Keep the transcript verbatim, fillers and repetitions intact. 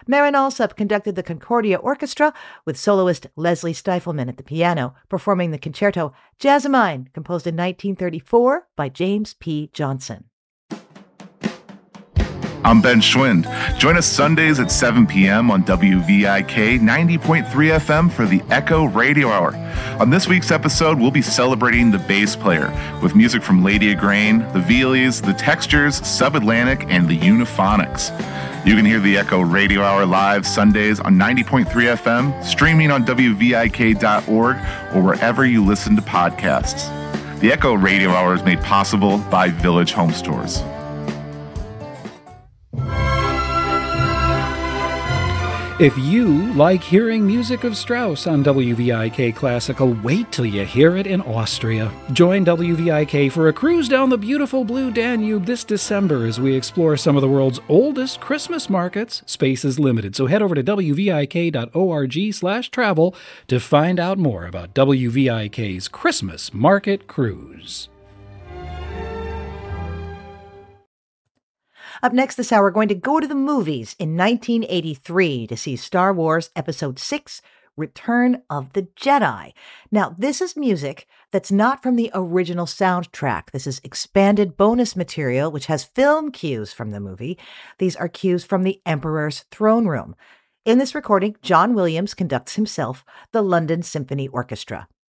Marin Alsop conducted the Concordia Orchestra with soloist Leslie Stifelman at the piano, performing the concerto Jasmine, composed in nineteen thirty-four by James P. Johnson. I'm Ben Schwind. Join us Sundays at seven p.m. on W V I K ninety point three F M for the Echo Radio Hour. On this week's episode, we'll be celebrating the bass player with music from Lady Agrain, the Vealies, the Textures, Subatlantic, and the Euphonics. You can hear the Echo Radio Hour live Sundays on ninety point three F M, streaming on W V I K dot org, or wherever you listen to podcasts. The Echo Radio Hour is made possible by Village Home Stores. If you like hearing music of Strauss on W V I K Classical, wait till you hear it in Austria. Join W V I K for a cruise down the beautiful Blue Danube this December as we explore some of the world's oldest Christmas markets. Space is limited, so head over to W V I K dot org slash travel to find out more about W V I K's Christmas Market Cruise. Up next this hour, we're going to go to the movies in nineteen eighty-three to see Star Wars Episode six, Return of the Jedi. Now, this is music that's not from the original soundtrack. This is expanded bonus material, which has film cues from the movie. These are cues from the Emperor's Throne Room. In this recording, John Williams conducts himself the London Symphony Orchestra.